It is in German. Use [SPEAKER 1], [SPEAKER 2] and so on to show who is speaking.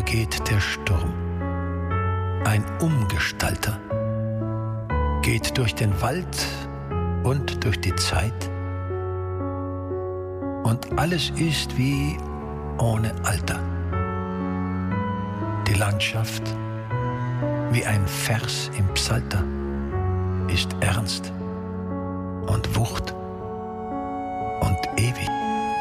[SPEAKER 1] geht der Sturm, ein Umgestalter, geht durch den Wald und durch die Zeit, und alles ist wie ohne Alter. Die Landschaft, wie ein Vers im Psalter, ist ernst und Wucht und ewig.